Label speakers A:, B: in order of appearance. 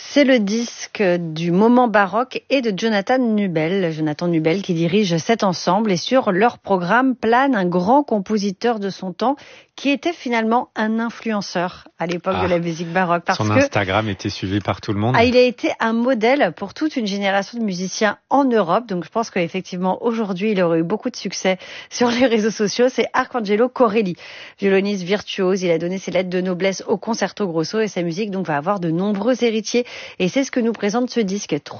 A: C'est le disque du moment baroque et de Jonathan Nubel. Jonathan Nubel qui dirige cet ensemble, et sur leur programme plane un grand compositeur de son temps qui était finalement un influenceur à l'époque de la musique baroque.
B: Son Instagram était suivi par tout le monde.
A: Il a été un modèle pour toute une génération de musiciens en Europe. Donc je pense qu'effectivement aujourd'hui il aurait eu beaucoup de succès sur les réseaux sociaux. C'est Arcangelo Corelli, violoniste virtuose. Il a donné ses lettres de noblesse au Concerto Grosso et sa musique donc va avoir de nombreux héritiers. Et c'est ce que nous présente ce disque.